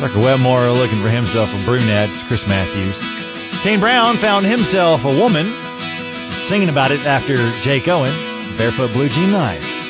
Tucker Wetmore looking for himself a brunette. Chris Matthews. Kane Brown found himself a woman, singing about it after Jake Owen. Barefoot Blue Jean Night.